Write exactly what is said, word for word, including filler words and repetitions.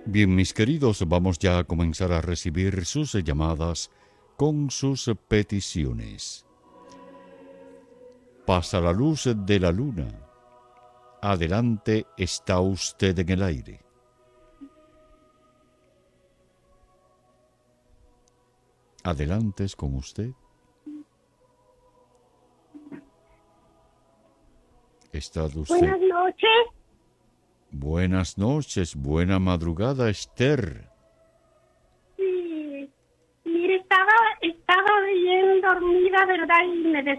Bien, mis queridos, vamos ya a comenzar a recibir sus llamadas con sus peticiones. Pasa la luz de la luna. Adelante, está usted en el aire. Adelante, es con usted. ¿Está usted? Buenas noches. Buenas noches, buena madrugada, Esther. Sí, mire, estaba, estaba bien dormida, ¿verdad? Y me